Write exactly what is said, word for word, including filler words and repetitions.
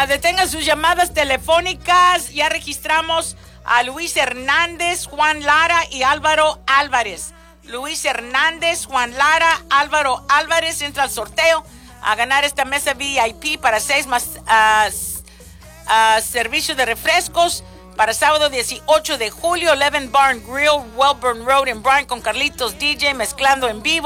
Uh, detengan sus llamadas telefónicas. Ya registramos a Luis Hernández, Juan Lara y Álvaro Álvarez. Luis Hernández, Juan Lara, Álvaro Álvarez entra al sorteo a ganar esta mesa V I P para seis más uh, uh, servicios de refrescos para sábado dieciocho de julio, Eleven Barn Grill, Welburn Road en Bryan con Carlitos D J mezclando en vivo.